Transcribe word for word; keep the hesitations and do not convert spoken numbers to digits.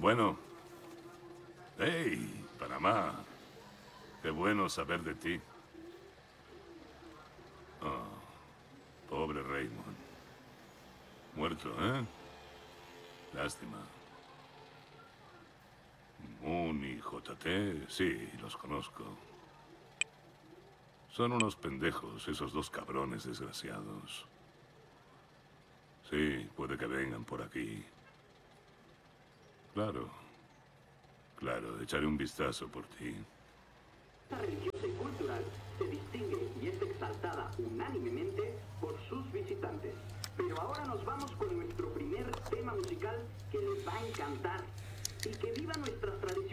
Bueno. ¡Hey, Panamá! Qué bueno saber de ti. Oh, pobre Raymond. Muerto, ¿eh? Lástima. Moon y J T, sí, los conozco. Son unos pendejos, esos dos cabrones desgraciados. Sí, puede que vengan por aquí. Claro. Claro, echaré un vistazo por ti. Religiosa y cultural se distingue y es exaltada unánimemente por sus visitantes. Pero ahora nos vamos con nuestro primer tema musical que les va a encantar. Y que viva nuestras tradiciones.